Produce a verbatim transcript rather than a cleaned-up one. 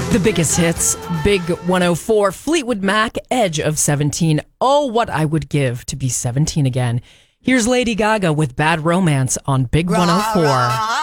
The biggest hits, Big one oh four, Fleetwood Mac, Edge of seventeen. Oh, what I would give to be seventeen again. Here's Lady Gaga with Bad Romance on Big one oh four.